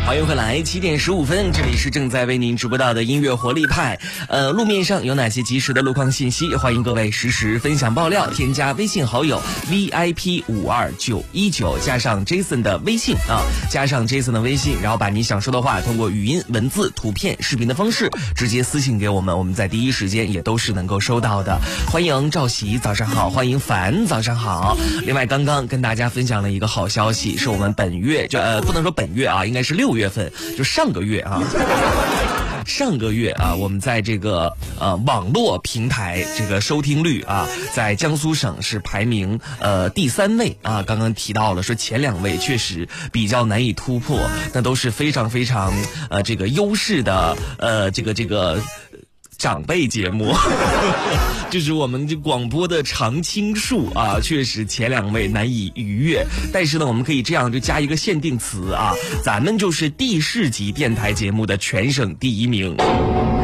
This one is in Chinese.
欢迎回来，7点15分，这里是正在为您直播到的音乐活力派。路面上有哪些及时的路况信息？欢迎各位实时分享爆料，添加微信好友 VIP52919，加上 Jason 的微信啊，加上 Jason 的微信，然后把你想说的话通过语音、文字、图片、视频的方式直接私信给我们，我们在第一时间也都是能够收到的。欢迎赵喜，早上好；欢迎凡，早上好。另外，刚刚跟大家分享了一个好消息，是我们本月不能说本月啊，应该是6月份，就上个月啊。上个月啊，我们在这个网络平台这个收听率啊，在江苏省是排名第3位啊。刚刚提到了说前2位确实比较难以突破，那都是非常非常这个优势的这个长辈节目。就是我们这广播的常青树啊，确实前2位难以逾越。但是呢，我们可以这样就加一个限定词啊，咱们就是地市级电台节目的全省第1名。